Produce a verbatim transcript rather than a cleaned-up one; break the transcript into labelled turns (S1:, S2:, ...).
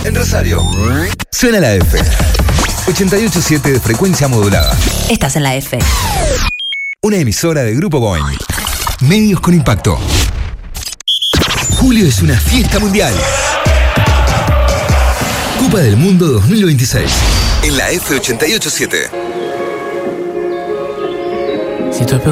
S1: en Rosario. Suena la F. ochenta y ocho punto siete de frecuencia modulada.
S2: Estás en la F.
S1: Una emisora de Grupo Boing. Medios con impacto. Julio es una fiesta mundial. Copa del Mundo dos mil veintiséis. En la F ochenta y ocho punto siete.
S3: Si tu